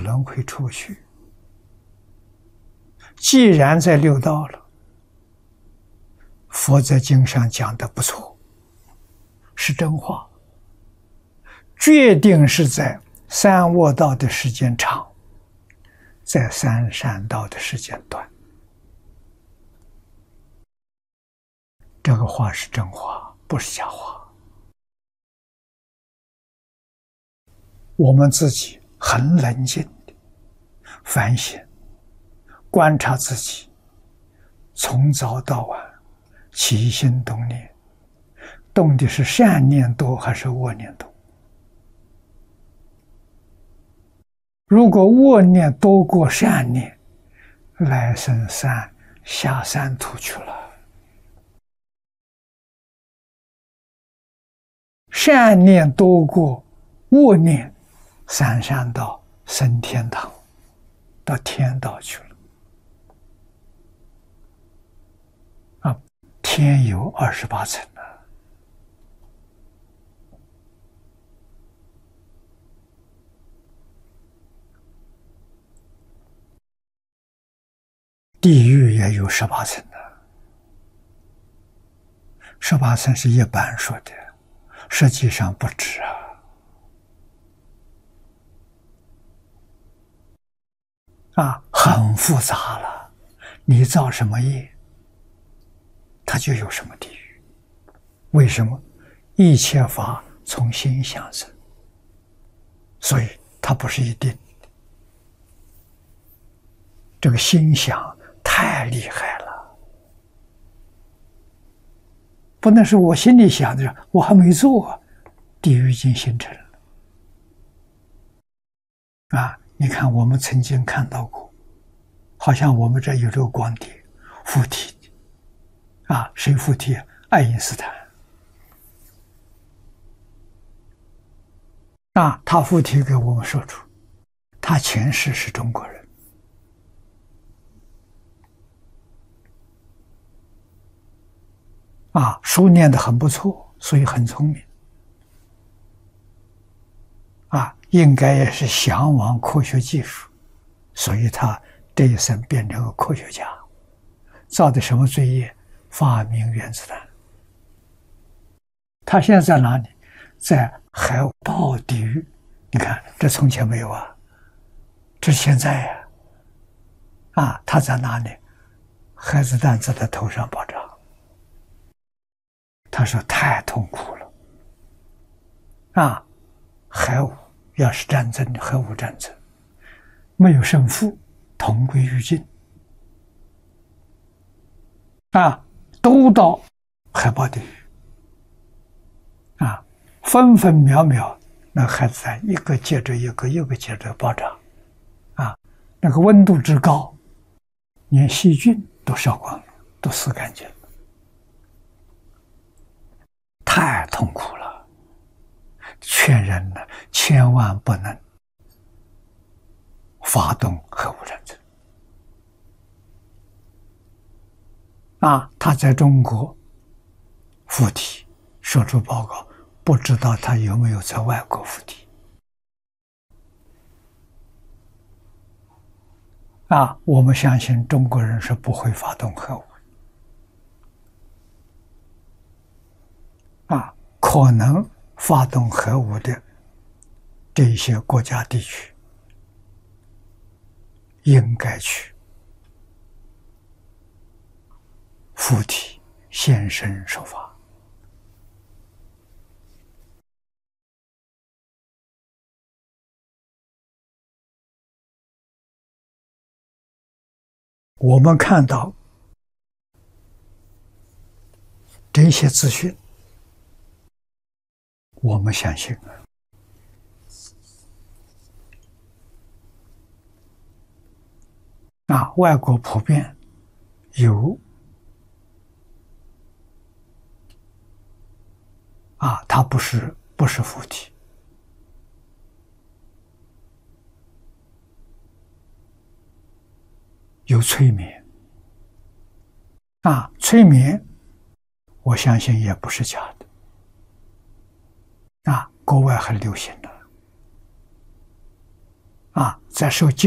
轮回出不去。既然在六道了，佛在经上讲的不错，是真话，决定是在三恶道的时间长，在三善道的时间短。这个话是真话，不是假话。我们自己很冷静的反省，观察自己，从早到晚起心动念，动的是善念多还是恶念多？如果恶念多过善念，来生下三途去了。善念多过恶念，三善道升天堂，到天道去了。天有28层啊，地狱也有18层的，18层是一般说的，实际上不止很复杂了。你造什么业，它就有什么地狱。为什么？一切法从心想生，所以它不是一定的。这个心想太厉害了，不能是我心里想的，我还没做，地狱已经形成了。你看我们曾经看到过，好像我们这有这个光碟附体谁附体？爱因斯坦他附体给我们说出，他前世是中国人书念得很不错，所以很聪明应该也是向往科学技术，所以他这一生变成个科学家，造的什么罪业？发明原子弹。他现在在哪里？在海豹地狱。你看，这从前没有这是现在他在哪里？核子弹在他头上爆炸。他说太痛苦了核武要是战争，核武战争没有胜负，同归于尽都到海豹地狱分分秒秒那核子弹一个接着一个，一个接着爆炸那个温度之高，连细菌都烧光了，都死干净了，太痛苦了。劝人呢，千万不能发动核武战争他在中国附体，说出报告，不知道他有没有在外国附体我们相信中国人是不会发动核武可能发动核武的这些国家地区应该去附体现身说法。我们看到这些资讯，我们相信外国普遍有它不是附体，有催眠催眠我相信也不是假的国外很流行的在受教